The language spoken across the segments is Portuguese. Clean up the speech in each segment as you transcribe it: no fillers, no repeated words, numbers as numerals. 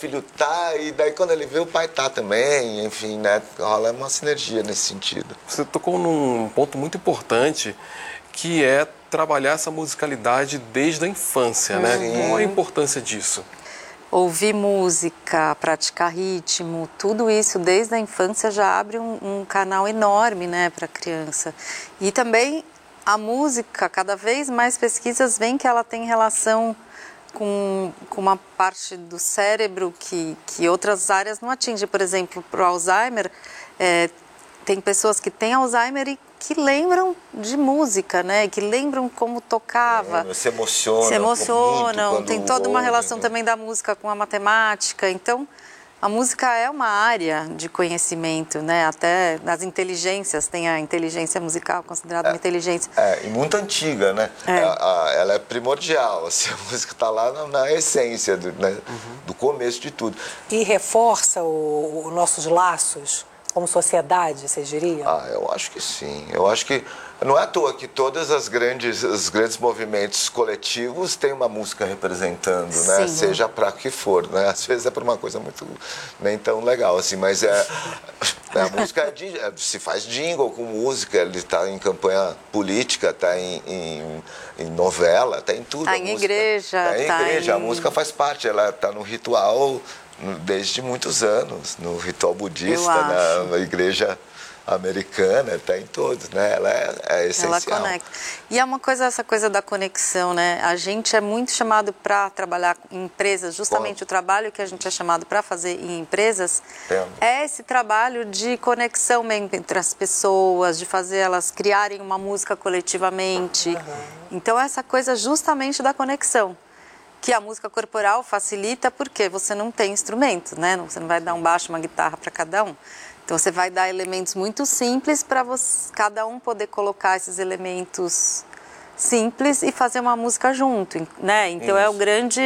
filho tá, e daí quando ele vê, o pai tá também, enfim, né? Rola uma sinergia nesse sentido. Você tocou num ponto muito importante, que é trabalhar essa musicalidade desde a infância, né? Qual a importância disso? Ouvir música, praticar ritmo, tudo isso desde a infância já abre um canal enorme, né, para a criança. E também a música, cada vez mais pesquisas veem que ela tem relação com uma parte do cérebro que outras áreas não atingem. Por exemplo, para o Alzheimer, tem pessoas que têm Alzheimer e que lembram de música, né? Que lembram como tocava. Se emocionam. Se emocionam. Muito Tem toda uma ouvem, relação né? também da música com a matemática. Então, a música é uma área de conhecimento, né? Até nas inteligências, tem a inteligência musical considerada uma inteligência. E muito antiga, né? Ela é primordial, assim, a música está lá na essência, do começo de tudo. E reforça os nossos laços como sociedade, vocês diriam? Eu acho que sim. Eu acho que não é à toa que todos os grandes movimentos coletivos têm uma música representando, né? Seja para que for, né? Às vezes é para uma coisa muito nem tão legal assim, mas a música se faz jingle com música, ele está em campanha política, está em novela, está em tudo. Está em igreja. A música faz parte, ela está no ritual desde muitos anos, no ritual budista, na igreja americana, está em todos, né? Ela é essencial. Ela conecta. E é essa coisa da conexão, né? A gente é muito chamado para trabalhar em empresas, justamente o trabalho que a gente é chamado para fazer em empresas é esse trabalho de conexão entre as pessoas, de fazer elas criarem uma música coletivamente. Então, essa coisa justamente da conexão. Que a música corporal facilita porque você não tem instrumento, né? Você não vai dar um baixo, uma guitarra para cada um. Então, você vai dar elementos muito simples para cada um poder colocar esses elementos simples e fazer uma música junto, né? Então, é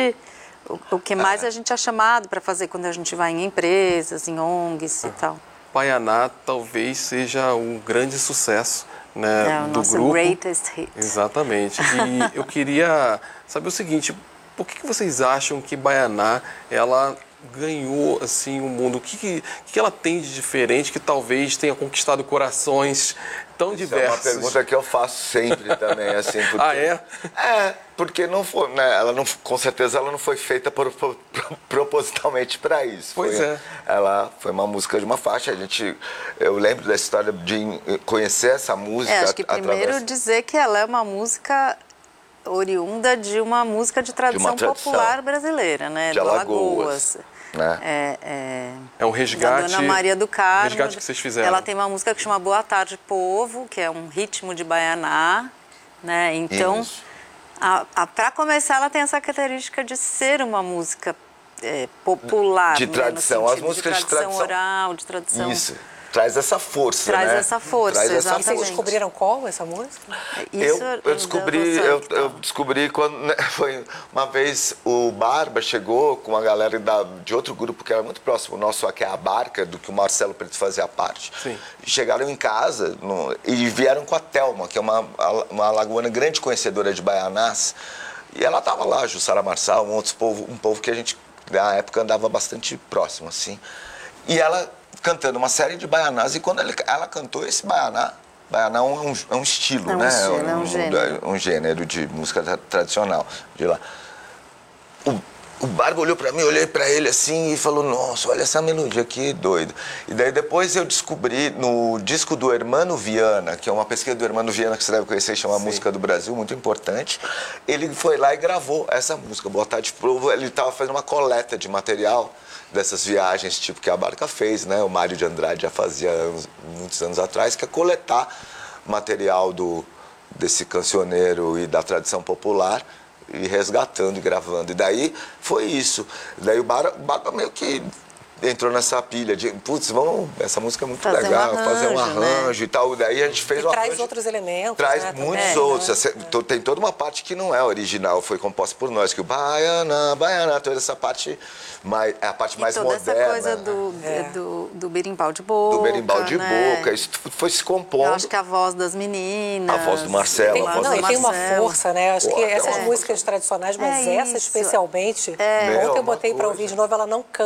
o que mais a gente é chamado para fazer quando a gente vai em empresas, em ONGs e tal. Baianá talvez seja um grande sucesso, né, o do nosso grupo. greatest hit. Exatamente. E eu queria saber o seguinte: por que vocês acham que Baianá, ela ganhou assim o mundo? O que ela tem de diferente que talvez tenha conquistado corações tão diversos? É uma pergunta que eu faço sempre também, assim. Porque, porque não foi, né? Com certeza ela não foi feita propositalmente para isso. Ela foi uma música de uma faixa. Eu lembro da história de conhecer essa música. Acho que primeiro dizer que ela é uma música oriunda de uma música de tradição popular brasileira, né? De Alagoas. Né? É um resgate. Da Dona Maria do Carmo. Um resgate que vocês fizeram. Ela tem uma música que chama Boa Tarde Povo, que é um ritmo de baianá, né? Então, para começar, ela tem essa característica de ser uma música popular, de tradição, né? as músicas de tradição oral, de tradição. Isso. Traz essa força, Traz né? essa força, exatamente. E vocês descobriram qual essa música? Eu descobri quando foi uma vez o Barba chegou com uma galera de outro grupo que era muito próximo nosso, que é a Barca, do que o Marcelo Preto fazia parte. Sim. Chegaram em casa e vieram com a Thelma, que é uma alagoana grande conhecedora de baianás. E ela estava lá, Jussara Marçal, um povo que a gente, na época, andava bastante próximo, assim. E ela cantando uma série de baianás, e quando ela cantou esse baianá é um estilo, né? Um gênero de música tradicional de lá. O Barba olhou pra mim, eu olhei pra ele assim e falou: nossa, olha essa melodia aqui, doido. E daí depois eu descobri no disco do Hermano Viana, que é uma pesquisa do Hermano Viana que você deve conhecer, chama Música do Brasil, muito importante. Ele foi lá e gravou essa música, Boa Tarde Povo. Ele estava fazendo uma coleta de material dessas viagens, tipo que a Barca fez, né? O Mário de Andrade já fazia muitos anos atrás, que é coletar material desse cancioneiro e da tradição popular, e resgatando e gravando. E daí foi isso. Daí o Barba meio que entrou nessa pilha de, putz, essa música é muito legal, fazer um arranjo, né? E tal. Daí a gente fez um arranjo. Traz outros elementos. Traz né, muitos outros. Tem toda uma parte que não é original, foi composta por nós, que o Baianá, toda essa parte, é a parte mais moderna. Toda essa coisa do berimbau de boca. Do berimbau de boca, isso foi se compondo. Eu acho que a voz das meninas. A voz do Marcelo. Tem uma força, né? Acho que essas músicas tradicionais, mas essa especialmente, ontem eu botei para ouvir de novo, ela não canta.